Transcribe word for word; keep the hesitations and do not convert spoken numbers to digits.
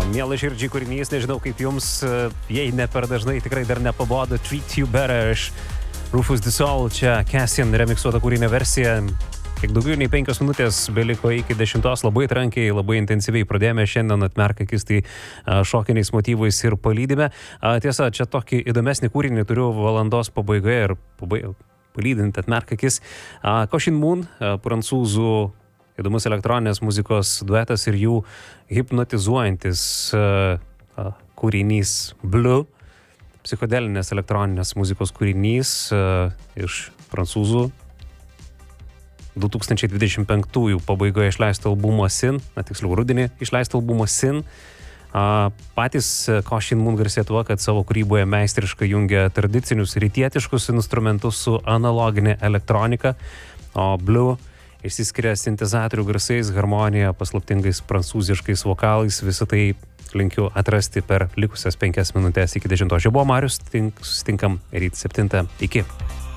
Mielas širdžiai kūrinys, nežinau kaip jums, jei ne per dažnai, tikrai dar nepabodo Treat You Better iš Rufus Du Sol, čia Cassian remiksuota kūrinio versija. Kiek daugiau nei penkios minutės beliko iki dešimtos, labai trankiai, labai intensyviai pradėjome šiandien atmerk akis tai šokiniais motyvais ir palydime. Tiesa, čia tokį įdomesnį kūrinį turiu valandos pabaigoje ir pabaig... palydint atmerk akis. Caution Moon, prancūzų įdomus elektroninės muzikos duetas ir jų hipnotizuojantis kūrinys Blue, psichodelinės elektroninės muzikos kūrinys iš prancūzų du tūkstančiai dvidešimt penktųjų pabaigoje išleisto albumo Sin, na tiksliau rudenį išleisto albumo Sin. A, patys Caution Moon garsėja tuo, kad savo kūryboje meistriškai jungia tradicinius rytietiškus instrumentus su analoginė elektronika, o Blue išsiskiria sintezatorių garsais, harmonija, paslaptingais prancūziškais vokalais. Visą tai linkiu atrasti per likusias penkias minutės iki dešimtos. Čia buvo Marius, susitinkam ryt septintą. Iki.